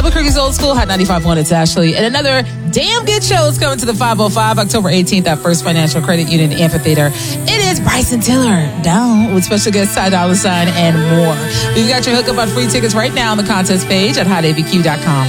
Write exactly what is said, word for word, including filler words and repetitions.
Albuquerque's Old School, Hot ninety-five point one, it's Ashley. And another damn good show is coming to the five oh five, October eighteenth at First Financial Credit Union Amphitheater. It is Bryson Tiller down with special guest Ty Dolla Sign and more. We've got your hookup on free tickets right now on the contest page at hot a v q dot com.